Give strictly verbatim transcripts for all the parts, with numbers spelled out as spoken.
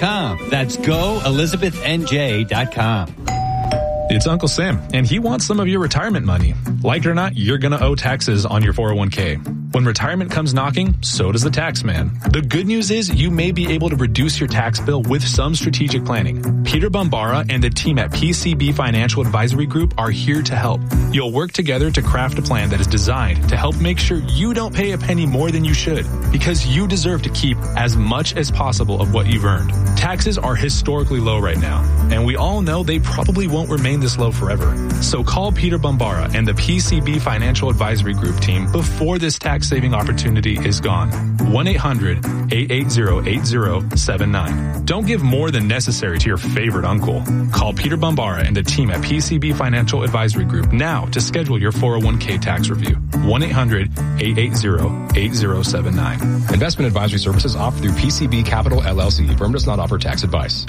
com. That's go elizabeth n j dot com. It's Uncle Sam, and he wants some of your retirement money. Like it or not, you're going to owe taxes on your four oh one k. When retirement comes knocking, so does the tax man. The good news is you may be able to reduce your tax bill with some strategic planning. Peter Bombara and the team at P C B Financial Advisory Group are here to help. You'll work together to craft a plan that is designed to help make sure you don't pay a penny more than you should, because you deserve to keep as much as possible of what you've earned. Taxes are historically low right now, and we all know they probably won't remain this low forever. So call Peter Bombara and the P C B Financial Advisory Group team before this tax saving opportunity is gone. one eight hundred eight eight zero eight zero seven nine. Don't give more than necessary to your favorite uncle. Call Peter Bombara and the team at P C B Financial Advisory Group now to schedule your four oh one k tax review. one eight hundred eight eight zero eight zero seven nine. Investment advisory services offered through P C B Capital L L C. Firm does not offer tax advice.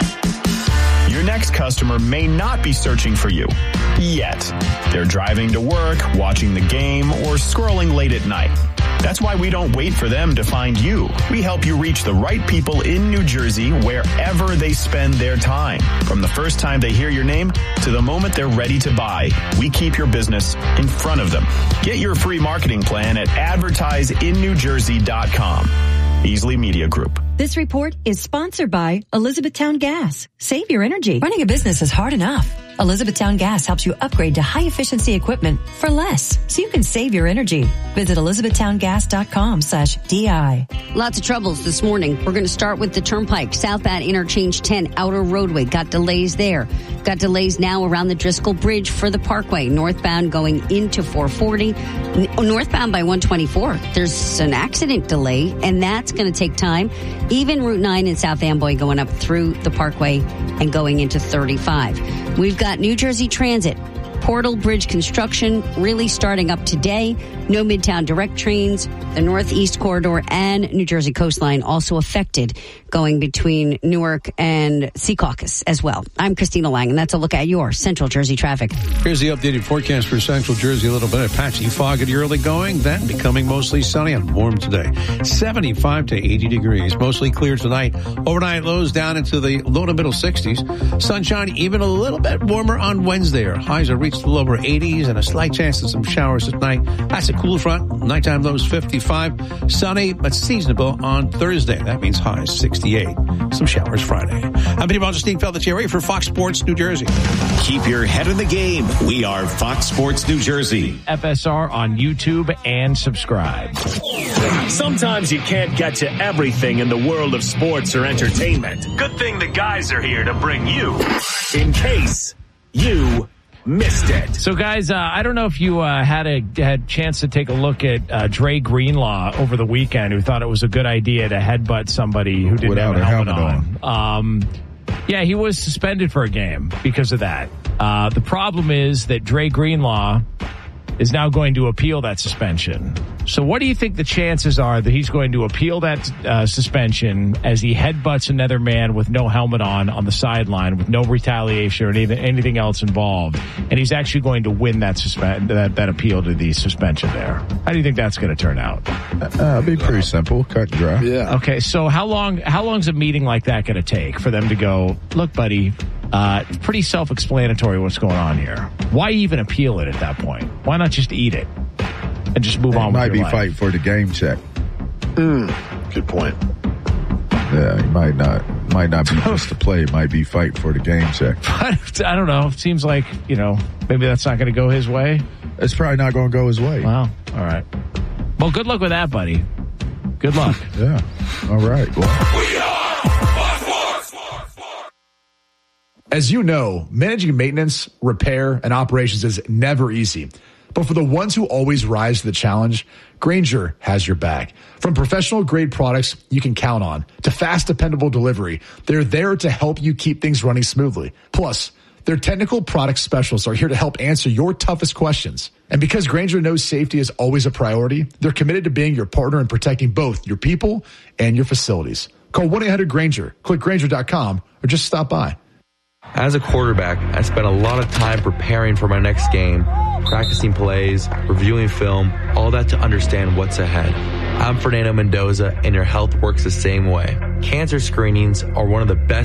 Your next customer may not be searching for you yet. They're driving to work, watching the game, or scrolling late at night. That's why we don't wait for them to find you. We help you reach the right people in New Jersey wherever they spend their time. From the first time they hear your name to the moment they're ready to buy, we keep your business in front of them. Get your free marketing plan at advertise in new jersey dot com. Easley Media Group. This report is sponsored by Elizabethtown Gas. Save your energy. Running a business is hard enough. Elizabethtown Gas helps you upgrade to high-efficiency equipment for less, so you can save your energy. Visit elizabethtown gas dot com slash D I. Lots of troubles this morning. We're going to start with the Turnpike. Southbound Interchange ten, outer roadway. Got delays there. Got delays now around the Driscoll Bridge for the Parkway. Northbound going into four forty. Northbound by one twenty-four. There's an accident delay, and that's going to take time. Even Route nine in South Amboy going up through the Parkway and going into thirty-five. We've got New Jersey Transit. Portal Bridge construction really starting up today. No Midtown direct trains. The Northeast Corridor and New Jersey coastline also affected, going between Newark and Secaucus as well. I'm Christina Lang, and that's a look at your Central Jersey traffic. Here's the updated forecast for Central Jersey. A little bit of patchy fog at the early going, then becoming mostly sunny and warm today. seventy-five to eighty degrees. Mostly clear tonight. Overnight lows down into the low to middle sixties. Sunshine even a little bit warmer on Wednesday. Our highs are reached the lower eighties and a slight chance of some showers at night. That's a cooler front. Nighttime lows fifty-five. Sunny but seasonable on Thursday. That means highs sixty-eight. Some showers Friday. I'm Peter Steve Pellettieri for Fox Sports New Jersey. Keep your head in the game. We are Fox Sports New Jersey. F S R on YouTube and subscribe. Sometimes you can't get to everything in the world of sports or entertainment. Good thing the guys are here to bring you in case you missed it. So, guys, uh, I don't know if you uh, had a had chance to take a look at uh, Dre Greenlaw over the weekend, who thought it was a good idea to headbutt somebody who didn't Without have a helmet, helmet on. on. Um, yeah, he was suspended for a game because of that. Uh, the problem is that Dre Greenlaw is now going to appeal that suspension. So what do you think the chances are that he's going to appeal that uh, suspension as he headbutts another man with no helmet on on the sideline, with no retaliation or anything, anything else involved, and he's actually going to win that, suspen- that that appeal to the suspension there? How do you think that's going to turn out? Uh, it'd be pretty simple, cut and dry. Yeah. Okay, so how long how long's a meeting like that going to take for them to go, look, buddy, uh, it's pretty self-explanatory what's going on here. Why even appeal it at that point? Why not just eat it and just move it on with might your be life? fighting for the game check. Mm, good point. Yeah, he might not might not be just to play. It might be fighting for the game check. But I don't know. It seems like, you know, maybe that's not going to go his way. It's probably not going to go his way. Wow. All right. Well, good luck with that, buddy. Good luck. Yeah. All right. Well. We are Fox. As you know, managing maintenance, repair, and operations is never easy. But for the ones who always rise to the challenge, Grainger has your back. From professional-grade products you can count on to fast, dependable delivery, they're there to help you keep things running smoothly. Plus, their technical product specialists are here to help answer your toughest questions. And because Grainger knows safety is always a priority, they're committed to being your partner in protecting both your people and your facilities. Call one eight hundred Grainger, click Grainger dot com, or just stop by. As a quarterback, I spent a lot of time preparing for my next game, practicing plays, reviewing film, all that to understand what's ahead. I'm Fernando Mendoza, and your health works the same way. Cancer screenings are one of the best